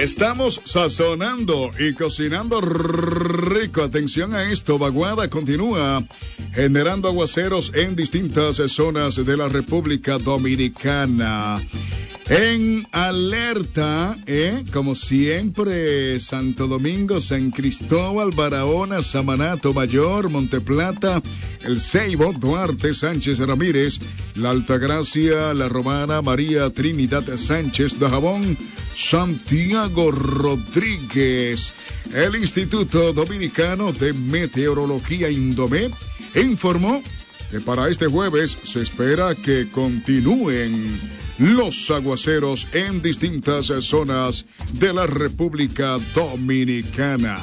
Estamos sazonando y cocinando rico. Atención a esto, Vaguada continúa generando aguaceros en distintas zonas de la República Dominicana. En alerta, como siempre, Santo Domingo, San Cristóbal, Barahona, Samaná, Mayor, Monteplata, El Ceibo, Duarte, Sánchez Ramírez, La Altagracia, La Romana, María Trinidad Sánchez, Dajabón, Santiago Rodríguez. El Instituto Dominicano de Meteorología, Indomet, informó que para este jueves se espera que continúen los aguaceros en distintas zonas de la República Dominicana.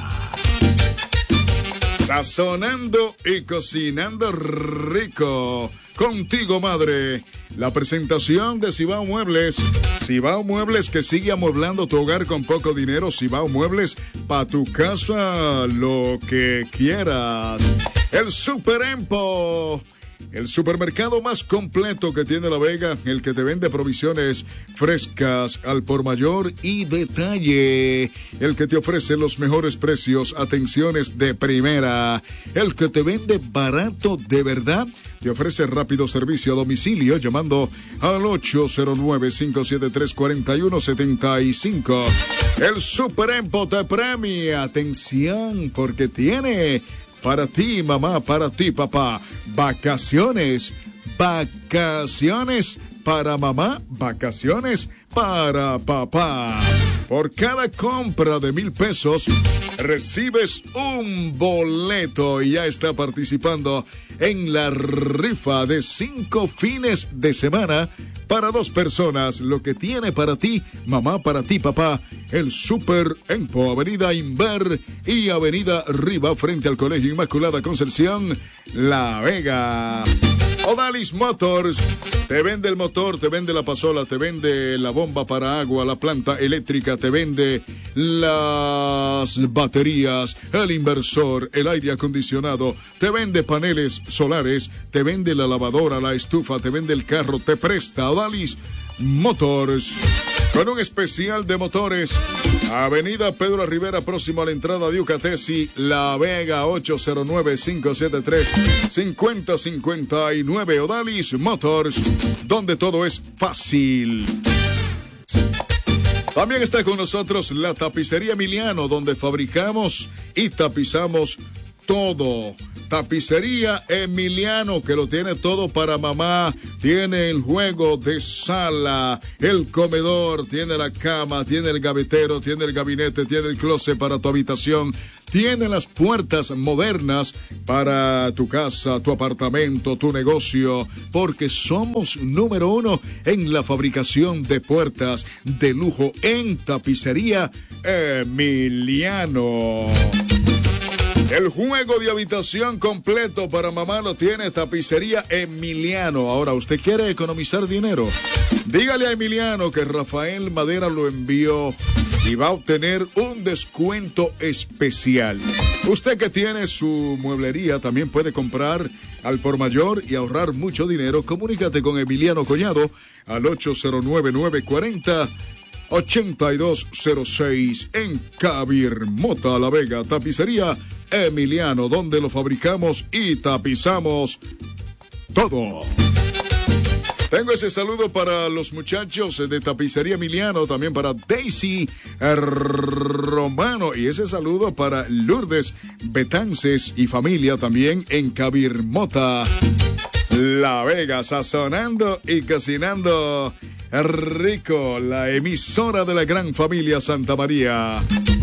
Sazonando y cocinando rico. Contigo, madre. La presentación de Cibao Muebles. Cibao Muebles, que sigue amueblando tu hogar con poco dinero. Cibao Muebles, pa' tu casa, lo que quieras. El Super Empo, el supermercado más completo que tiene La Vega, el que te vende provisiones frescas al por mayor y detalle, el que te ofrece los mejores precios, atenciones de primera, el que te vende barato de verdad, te ofrece rápido servicio a domicilio llamando al 809-573-4175. El Super Empo te premia, atención, porque tiene para ti, mamá, para ti, papá, vacaciones para mamá, vacaciones para papá. Por cada compra de 1,000 pesos, recibes un boleto y ya está participando en la rifa de 5 fines de semana para 2 personas. Lo que tiene para ti, mamá, para ti, papá, el Super Empo, Avenida Inver y Avenida Riva, frente al Colegio Inmaculada Concepción, La Vega. Odalis Motors, te vende el motor, te vende la pasola, te vende la bomba para agua, la planta eléctrica, te vende las baterías, el inversor, el aire acondicionado, te vende paneles solares, te vende la lavadora, la estufa, te vende el carro, te presta Odalis Motors. Con un especial de motores, Avenida Pedro Rivera, próximo a la entrada de Ucatesi, La Vega, 809-573-5059. Odalis Motors, donde todo es fácil. También está con nosotros la Tapicería Emiliano, donde fabricamos y tapizamos todo. Tapicería Emiliano, que lo tiene todo para mamá. Tiene el juego de sala, el comedor, tiene la cama, tiene el gavetero, tiene el gabinete, tiene el closet para tu habitación. Tiene las puertas modernas para tu casa, tu apartamento, tu negocio, porque somos número 1 en la fabricación de puertas de lujo en Tapicería Emiliano. El juego de habitación completo para mamá lo tiene Tapicería Emiliano. Ahora, ¿usted quiere economizar dinero? Dígale a Emiliano que Rafael Madera lo envió y va a obtener un descuento especial. Usted que tiene su mueblería también puede comprar al por mayor y ahorrar mucho dinero. Comunícate con Emiliano Collado al 809-940-8206 en Cabirmota, La Vega. Tapicería Emiliano, donde lo fabricamos y tapizamos todo. Tengo ese saludo para los muchachos de Tapicería Emiliano, también para Daisy Romano, y ese saludo para Lourdes Betances y familia también en Cabirmota, La Vega, sazonando y cocinando rico, la emisora de la gran familia Santa María.